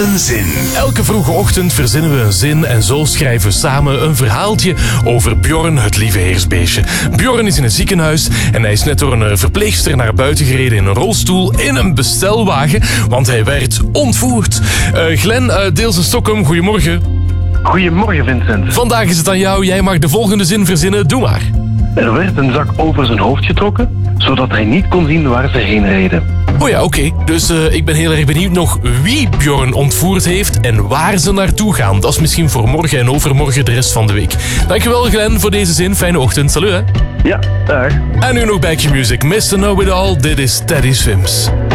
Een zin. Elke vroege ochtend verzinnen we een zin en zo schrijven we samen een verhaaltje over Bjorn, het lieve heersbeestje. Bjorn is in een ziekenhuis en hij is net door een verpleegster naar buiten gereden in een rolstoel in een bestelwagen, want hij werd ontvoerd. Glenn, Deels in Stockholm, goedemorgen. Goedemorgen, Vincent. Vandaag is het aan jou, jij mag de volgende zin verzinnen, doe maar. Er werd een zak over zijn hoofd getrokken, zodat hij niet kon zien waar ze heen reden. Oh ja, oké. Dus ik ben heel erg benieuwd nog wie Bjorn ontvoerd heeft en waar ze naartoe gaan. Dat is misschien voor morgen en overmorgen de rest van de week. Dankjewel Glenn voor deze zin. Fijne ochtend. Salut hè. Ja, dag. En nu nog Back Your Music. Mr. Know It All. Dit is Teddy Swims.